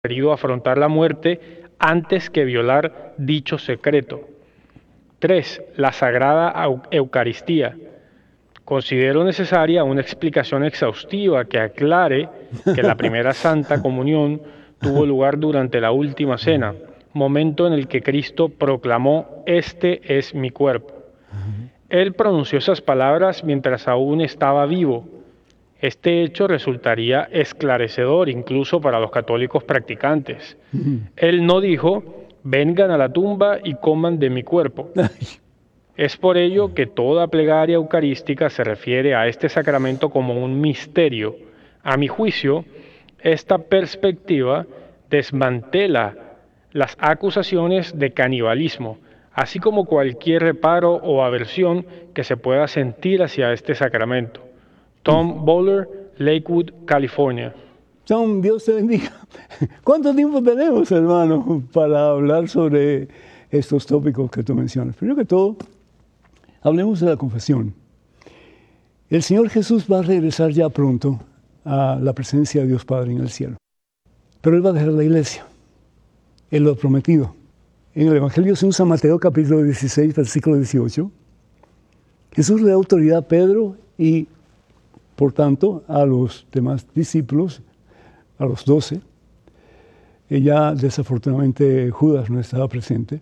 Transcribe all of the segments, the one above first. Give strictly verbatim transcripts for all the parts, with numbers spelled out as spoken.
preferido afrontar la muerte antes que violar dicho secreto. tres. La Sagrada Eucaristía. Considero necesaria una explicación exhaustiva que aclare que la primera Santa Comunión tuvo lugar durante la Última Cena, momento en el que Cristo proclamó: "Este es mi cuerpo". Él pronunció esas palabras mientras aún estaba vivo. Este hecho resultaría esclarecedor incluso para los católicos practicantes. Él no dijo: "Vengan a la tumba y coman de mi cuerpo". Es por ello que toda plegaria eucarística se refiere a este sacramento como un misterio. A mi juicio, esta perspectiva desmantela las acusaciones de canibalismo, así como cualquier reparo o aversión que se pueda sentir hacia este sacramento. Tom Bowler, Lakewood, California. Tom, Dios te bendiga. ¿Cuánto tiempo tenemos, hermano, para hablar sobre estos tópicos que tú mencionas? Primero que todo, hablemos de la confesión. El Señor Jesús va a regresar ya pronto a la presencia de Dios Padre en el cielo. Pero Él va a dejar la iglesia. Él lo ha prometido. En el Evangelio según San Mateo, capítulo dieciséis, versículo dieciocho, Jesús le da autoridad a Pedro y, por tanto, a los demás discípulos, a los doce. Y ya desafortunadamente Judas no estaba presente.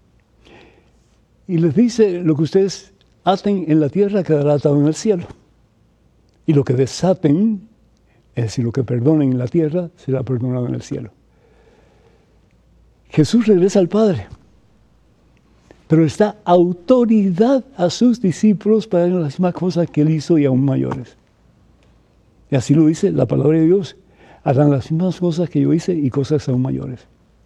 Y les dice: lo que ustedes aten en la tierra quedará atado en el cielo. Y lo que desaten, es decir, lo que perdonen en la tierra, será perdonado en el cielo. Jesús regresa al Padre, pero les da autoridad a sus discípulos para hacer las mismas cosas que Él hizo y aún mayores. Y así lo dice la palabra de Dios: harán las mismas cosas que yo hice y cosas aún mayores.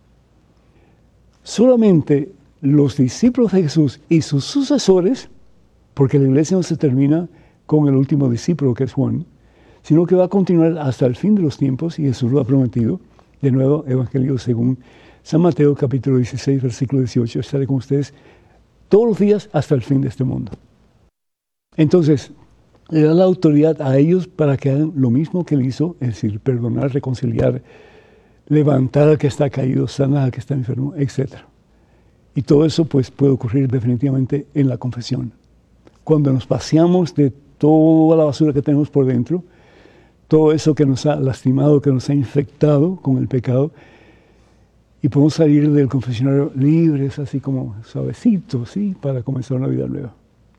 Solamente los discípulos de Jesús y sus sucesores, porque la iglesia no se termina con el último discípulo, que es Juan, sino que va a continuar hasta el fin de los tiempos, y Jesús lo ha prometido. De nuevo, Evangelio según San Mateo, capítulo dieciséis, versículo dieciocho, estaré con ustedes todos los días hasta el fin de este mundo. Entonces, le da la autoridad a ellos para que hagan lo mismo que Él hizo, es decir, perdonar, reconciliar, levantar al que está caído, sanar al que está enfermo, etcétera. Y todo eso pues puede ocurrir definitivamente en la confesión. Cuando nos paseamos de toda la basura que tenemos por dentro, todo eso que nos ha lastimado, que nos ha infectado con el pecado, y podemos salir del confesionario libres, así como suavecitos, ¿sí? Para comenzar una vida nueva.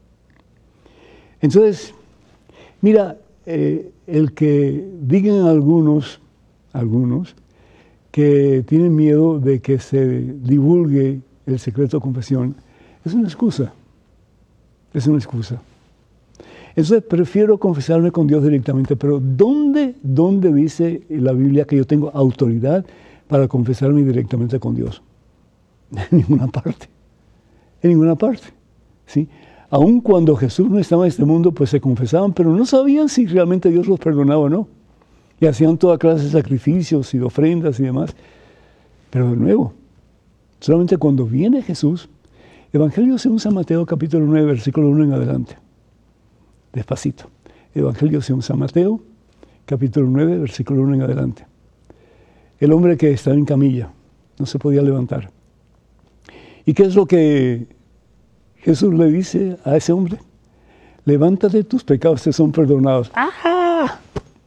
Entonces, mira, eh, el que digan algunos, algunos, que tienen miedo de que se divulgue el secreto de confesión, es una excusa. Es una excusa. Entonces, prefiero confesarme con Dios directamente, pero ¿dónde, dónde dice la Biblia que yo tengo autoridad para confesarme directamente con Dios? En ninguna parte. En ninguna parte. ¿Sí? Aun cuando Jesús no estaba en este mundo, pues se confesaban, pero no sabían si realmente Dios los perdonaba o no. Y hacían toda clase de sacrificios y de ofrendas y demás. Pero de nuevo, solamente cuando viene Jesús, Evangelio según San Mateo, capítulo nueve, versículo uno en adelante. Despacito. Evangelio según San Mateo, capítulo nueve, versículo uno en adelante. El hombre que estaba en camilla, no se podía levantar. ¿Y qué es lo que Jesús le dice a ese hombre? Levántate, tus pecados te son perdonados. ¡Ajá!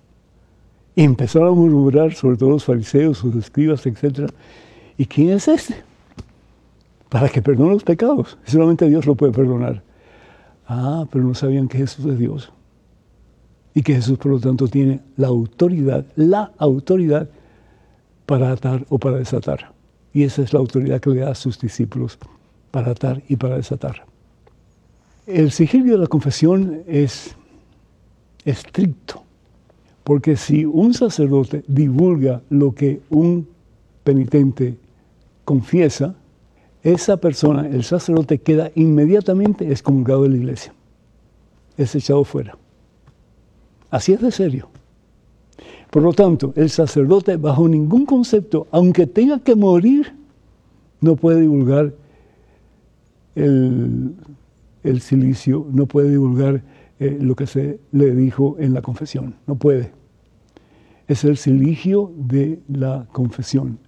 Y empezaron a murmurar, sobre todo los fariseos, sus escribas, etcétera. ¿Y quién es este? Para que perdone los pecados. Solamente Dios lo puede perdonar. Ah, pero no sabían que Jesús es Dios. Y que Jesús, por lo tanto, tiene la autoridad, la autoridad para atar o para desatar. Y esa es la autoridad que le da a sus discípulos, para atar y para desatar. El sigilio de la confesión es estricto, porque si un sacerdote divulga lo que un penitente confiesa, esa persona, el sacerdote, queda inmediatamente excomulgado de la iglesia. Es echado fuera. Así es de serio. Por lo tanto, el sacerdote, bajo ningún concepto, aunque tenga que morir, no puede divulgar el, el cilicio, no puede divulgar eh, lo que se le dijo en la confesión. No puede. es el siligio de la confesión.